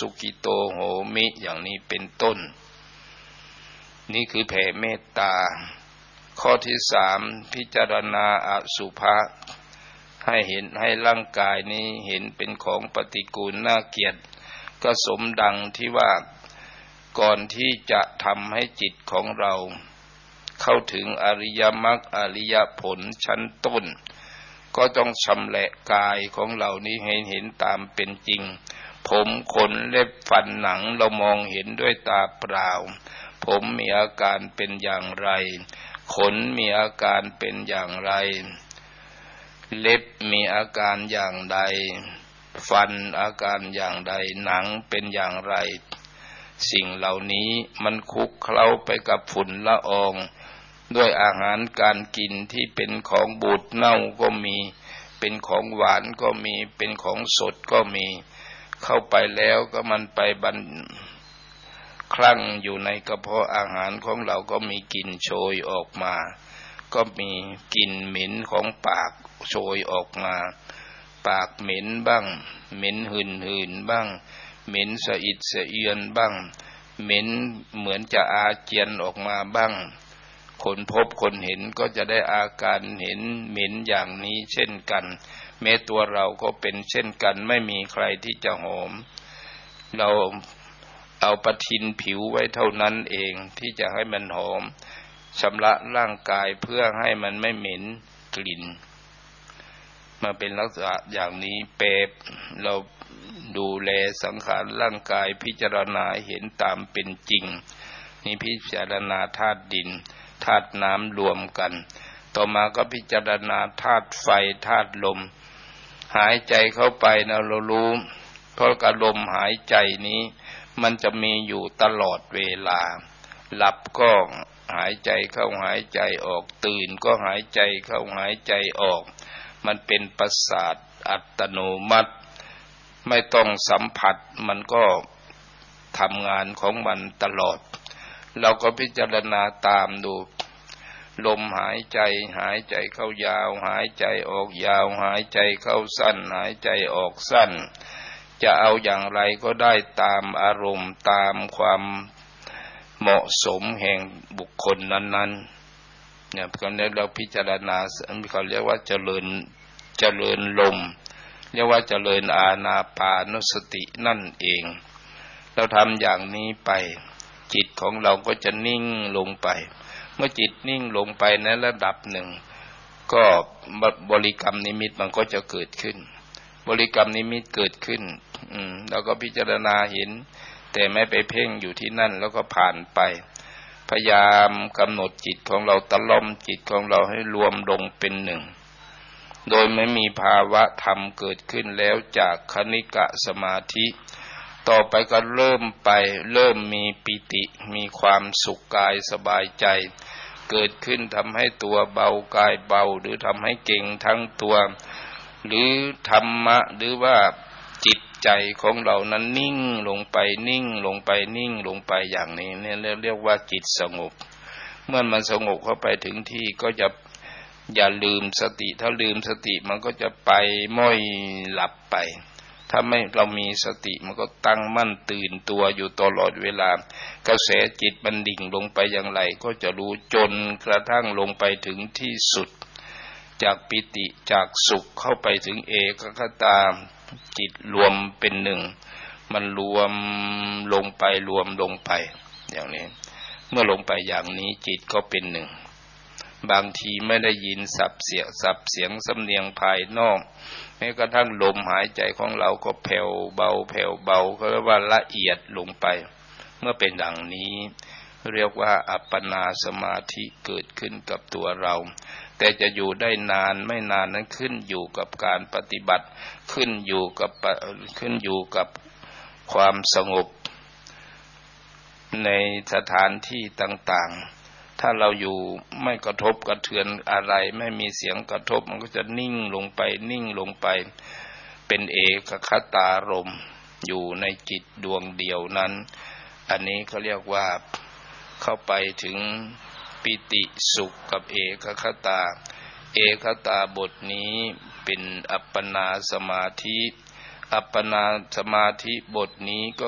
สุขิโตโหมิอย่างนี้เป็นต้นนี่คือแผ่เมตตาข้อที่3พิจารณาอสุภะให้เห็นให้ร่างกายนี้เห็นเป็นของปฏิกูลน่าเกลียดก็สมดังที่ว่าก่อนที่จะทำให้จิตของเราเข้าถึงอริยมรรคอริยผลชั้นต้นก็ต้องชำแหละกายของเรานี้ให้เห็นตามเป็นจริงผมขนเล็บฟันหนังเรามองเห็นด้วยตาเปล่าผมมีอาการเป็นอย่างไรขนมีอาการเป็นอย่างไรเล็บมีอาการอย่างใดฟันอาการอย่างใดหนังเป็นอย่างไรสิ่งเหล่านี้มันคลุกเคล้าไปกับฝุ่นละอองด้วยอาหารการกินที่เป็นของบูดเน่าก็มีเป็นของหวานก็มีเป็นของสดก็มีเข้าไปแล้วก็มันไปคลั่งอยู่ในกระเพาะอาหารของเราก็มีกลิ่นโชยออกมาก็มีกลิ่นเหม็นของปากโชยออกมาปากเหม็นบ้างเหม็นหืนบ้างเหม็นสะอิดสะเอียนบ้างเหม็นเหมือนจะอาเจียนออกมาบ้างคนพบคนเห็นก็จะได้อาการเห็นเหม็นอย่างนี้เช่นกันแม้ตัวเราก็เป็นเช่นกันไม่มีใครที่จะหอมเราเอาประทินผิวไว้เท่านั้นเองที่จะให้มันหอมชำระร่างกายเพื่อให้มันไม่เหม็นกลิ่นมาเป็นลักษณะอย่างนี้เปรบเราดูแลสังขารร่างกายพิจารณาเห็นตามเป็นจริงนี่พิจารณาธาตุดินธาตุน้ำรวมกันต่อมาก็พิจารณาธาตุไฟธาตุลมหายใจเข้าไปนะเรารู้เพราะกับลมหายใจนี้มันจะมีอยู่ตลอดเวลาหลับก็หายใจเข้าหายใจออกตื่นก็หายใจเข้าหายใจออกมันเป็นประสาทอัตโนมัติไม่ต้องสัมผัสมันก็ทำงานของมันตลอดเราก็พิจารณาตามดูลมหายใจเข้ายาวหายใจออกยาวหายใจเข้าสั้นหายใจออกสั้นจะเอาอย่างไรก็ได้ตามอารมณ์ตามความเหมาะสมแห่งบุคคลนั้นๆเนี่ยตอนนี้เราพิจารณาเขาเรียกว่าเจริญลมเรียกว่าเจริญอานาปานสตินั่นเองเราทำอย่างนี้ไปจิตของเราก็จะนิ่งลงไปเมื่อจิตนิ่งลงไปในระดับหนึ่งก็บริกรรมนิมิตมันก็จะเกิดขึ้นบริกรรมนิมิตเกิดขึ้นแล้วก็พิจารณาเห็นแต่ไม่ไปเพ่งอยู่ที่นั่นแล้วก็ผ่านไปพยายามกำหนดจิตของเราตะล่อมจิตของเราให้รวมลงเป็นหนึ่งโดยไม่มีภาวะธรรมเกิดขึ้นแล้วจากคณิกะสมาธิต่อไปก็เริ่มมีปิติมีความสุขกายสบายใจเกิดขึ้นทำให้ตัวเบากายเบาหรือทำให้เก่งทั้งตัวหรือธรรมะหรือว่าจิตใจของเรานั้นนิ่งลงไปนิ่งลงไปนิ่งลงไปอย่างนี้เนี่ยเรียกว่าจิตสงบเมื่อมันสงบเข้าไปถึงที่ก็จะอย่าลืมสติถ้าลืมสติมันก็จะไปม้อยหลับไปถ้าไม่เรามีสติมันก็ตั้งมั่นตื่นตัวอยู่ตลอดเวลากระแสจิตมันดิ่งลงไปอย่างไรก็จะรู้จนกระทั่งลงไปถึงที่สุดจากปิติจากสุขเข้าไปถึงเอกคตาจิตรวมเป็นหนึ่งมันรวมลงไปอย่างนี้เมื่อลงไปอย่างนี้จิตก็เป็นหนึ่งบางทีไม่ได้ยินสับเสียงสำเนียงภายนอกแม้กระทั่งลมหายใจของเราก็แผ่วเบาก็เรียกว่าละเอียดลงไปเมื่อเป็นดังนี้เรียกว่าอัปปนาสมาธิเกิดขึ้นกับตัวเราแต่จะอยู่ได้นานไม่นานนั้นขึ้นอยู่กับการปฏิบัติขึ้นอยู่กับความสงบในสถานที่ต่างๆถ้าเราอยู่ไม่กระทบกระเทือนอะไรไม่มีเสียงกระทบมันก็จะนิ่งลงไปเป็นเอกคตารมณ์อยู่ในจิตดวงเดียวนั้นอันนี้เขาเรียกว่าเข้าไปถึงปิติสุขกับเอกคตาบทนี้เป็นอัปปนาสมาธิบทนี้ก็